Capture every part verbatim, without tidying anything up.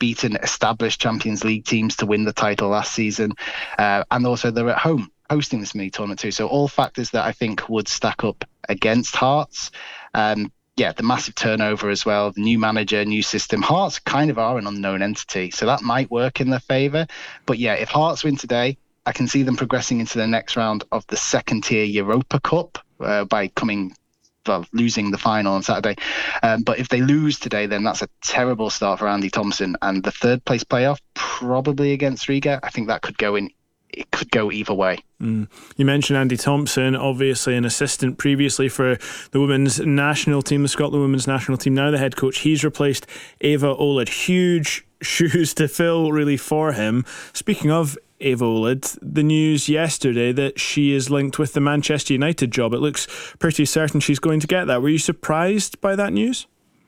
beaten established Champions League teams to win the title last season. Uh, and also they're at home hosting this mini tournament too. So all factors that I think would stack up against Hearts. Um, yeah, the massive turnover as well, the new manager, new system. Hearts kind of are an unknown entity, so that might work in their favour. But yeah, if Hearts win today, I can see them progressing into the next round of the second tier Europa Cup uh, by coming, well, losing the final on Saturday. Um, but if they lose today, then that's a terrible start for Andy Thompson. And the third place playoff, probably against Riga, I think that could go in. It could go either way. Mm. You mentioned Andy Thompson, obviously an assistant previously for the women's national team, the Scotland women's national team, now the head coach. He's replaced Eva Olid. Huge shoes to fill, really, for him. Speaking of Eva Olid, the news yesterday that she is linked with the Manchester United job. It looks pretty certain she's going to get that. Were you surprised by that news?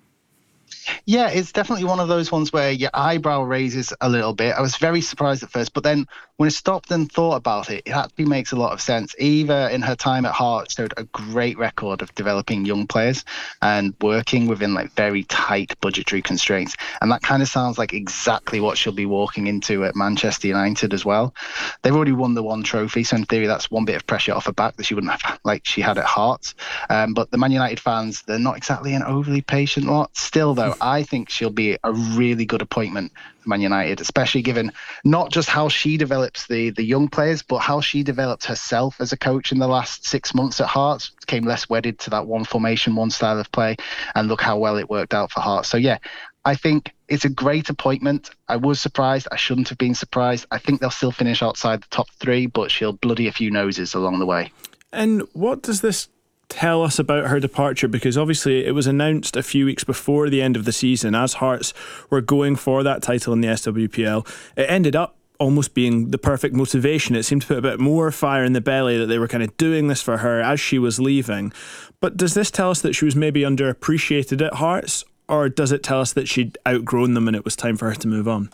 Yeah, it's definitely one of those ones where your eyebrow raises a little bit. I was very surprised at first, but then when I stopped and thought about it, it actually makes a lot of sense. Eva, in her time at Hearts, showed a great record of developing young players and working within like very tight budgetary constraints. And that kind of sounds like exactly what she'll be walking into at Manchester United as well. They've already won the one trophy, so in theory, that's one bit of pressure off her back that she wouldn't have like she had at Hearts. Um, but the Man United fans, they're not exactly an overly patient lot. Still, though, I think she'll be a really good appointment for Man United, especially given not just how she develops the the young players, but how she developed herself as a coach in the last six months at Hearts. Became less wedded to that one formation, one style of play, and look how well it worked out for Hearts. So yeah, I think it's a great appointment. I was surprised. I shouldn't have been surprised. I think they'll still finish outside the top three, but she'll bloody a few noses along the way. And what does this tell us about her departure? Because obviously it was announced a few weeks before the end of the season as Hearts were going for that title in the S W P L. It ended up almost being the perfect motivation. It seemed to put a bit more fire in the belly that they were kind of doing this for her as she was leaving. But does this tell us that she was maybe underappreciated at Hearts, or does it tell us that she'd outgrown them and it was time for her to move on?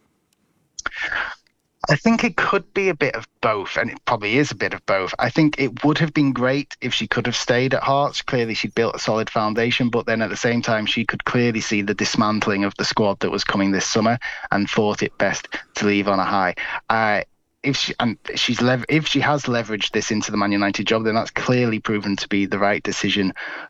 I think it could be a bit of both, and it probably is a bit of both. I think it would have been great if she could have stayed at Hearts. Clearly, she'd built a solid foundation, but then at the same time, she could clearly see the dismantling of the squad that was coming this summer and thought it best to leave on a high. Uh, if she and she's lev- if she has leveraged this into the Man United job, then that's clearly proven to be the right decision